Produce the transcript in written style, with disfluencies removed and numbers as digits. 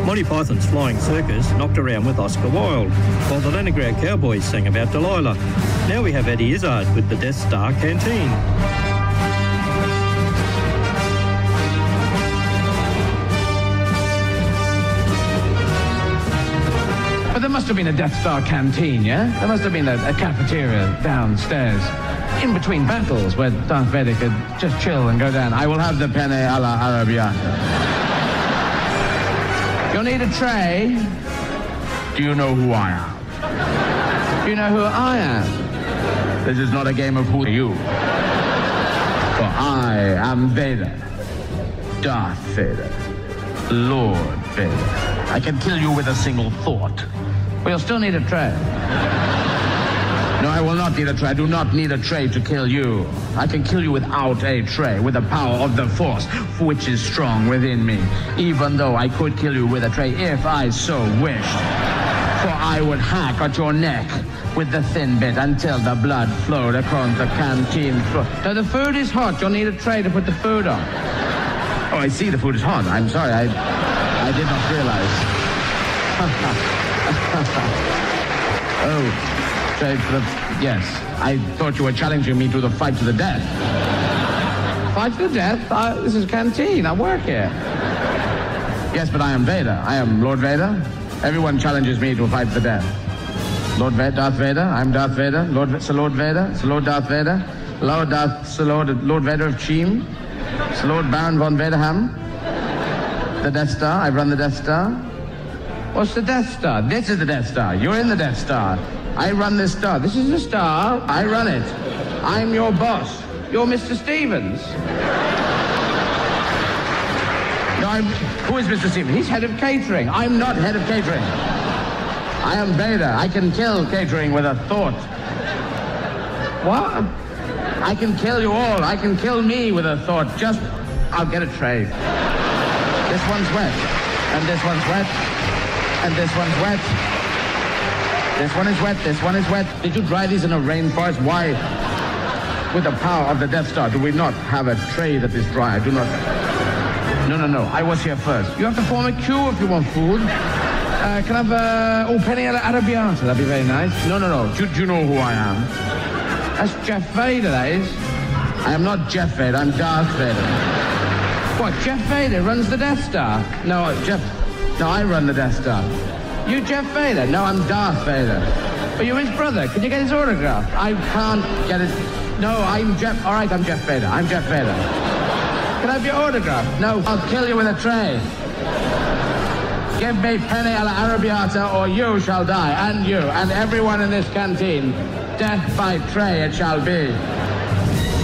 Monty Python's Flying Circus knocked around with Oscar Wilde, while the Leningrad Cowboys sang about Delilah. Now we have Eddie Izzard with the Death Star Canteen. But there must have been a Death Star canteen, yeah? There must have been a cafeteria downstairs, in between battles, where Darth Vader could just chill and go down. I will have the penne alla arrabbiata. You'll need a tray. Do you know who I am? Do you know who I am? This is not a game of who are you. For I am Vader. Darth Vader. Lord Vader. I can kill you with a single thought. But you'll still need a tray. No, I will not need a tray. I do not need a tray to kill you. I can kill you without a tray, with the power of the Force, which is strong within me. Even though I could kill you with a tray if I so wished. For I would hack at your neck with the thin bit until the blood flowed across the canteen floor. So the food is hot. You'll need a tray to put the food on. Oh, I see the food is hot. I'm sorry. I did not realize. Oh. Yes, I thought you were challenging me to the fight to the death. Fight to the death? This is a canteen. I work here. Yes, but I am Vader. I am Lord Vader. Everyone challenges me to a fight to the death. Lord Vader, Darth Vader. I'm Darth Vader. Sir Lord Vader. Sir Lord Darth Vader. Lord Vader of Cheam. Sir Lord Baron von Vaderham. The Death Star. I run the Death Star. What's the Death Star? This is the Death Star. You're in the Death Star. I run this star. This is the star. I run it. I'm your boss. You're Mr. Stevens. No, who is Mr. Stevens? He's head of catering. I'm not head of catering. I am Vader. I can kill catering with a thought. What? I can kill you all. I can kill me with a thought. I'll get a tray. This one's wet. And this one's wet. And this one's wet. This one is wet, this one is wet. Did you dry these in a rainforest? Why? With the power of the Death Star, do we not have a tray that is dry? I do not... No. I was here first. You have to form a queue if you want food. Can I have penne alla arrabbiata? That'd be very nice. No. Do you know who I am? That's Jeff Vader, that is. I am not Jeff Vader, I'm Darth Vader. What, Jeff Vader runs the Death Star? No, I run the Death Star. You Jeff Vader? No, I'm Darth Vader. But you're his brother. Can you get his autograph? I can't get it. No, I'm Jeff. All right, I'm Jeff Vader. I'm Jeff Vader. Can I have your autograph? No, I'll kill you with a tray. Give me penne alla arrabbiata or you shall die. And you, and everyone in this canteen. Death by tray it shall be.